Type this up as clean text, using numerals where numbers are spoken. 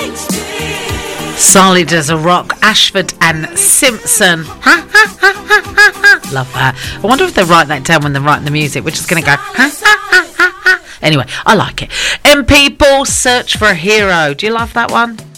Solid as a Rock, Ashford and Simpson. Love that. I wonder if they write that down when they're writing the music. We're just going to go. Anyway, I like it. And People Search for a Hero. Do you love that one?